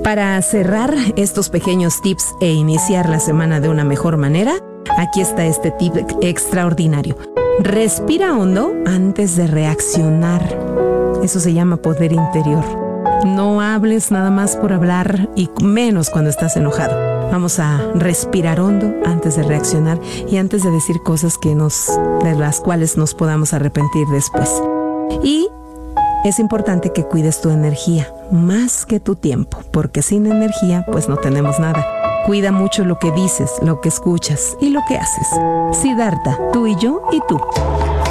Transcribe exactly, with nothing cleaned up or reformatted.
Para cerrar estos pequeños tips e iniciar la semana de una mejor manera, aquí está este tip extraordinario. Respira hondo antes de reaccionar. Eso se llama poder interior. No hables nada más por hablar y menos cuando estás enojado. Vamos a respirar hondo antes de reaccionar y antes de decir cosas que nos, de las cuales nos podamos arrepentir después. Y es importante que cuides tu energía más que tu tiempo, porque sin energía pues no tenemos nada. Cuida mucho lo que dices, lo que escuchas y lo que haces. Siddhartha, tú y yo y tú.